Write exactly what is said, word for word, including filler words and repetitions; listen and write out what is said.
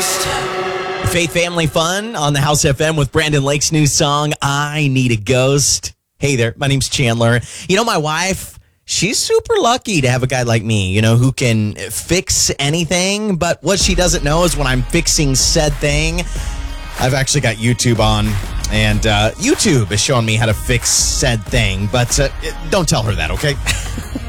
Ghost. Faith Family Fun on the House F M with Brandon Lake's new song, I Need a Ghost. Hey there, my name's Chandler. You know, my wife, she's super lucky to have a guy like me, you know, who can fix anything. But what she doesn't know is when I'm fixing said thing, I've actually got YouTube on, and uh, YouTube is showing me how to fix said thing. But uh, don't tell her that, okay?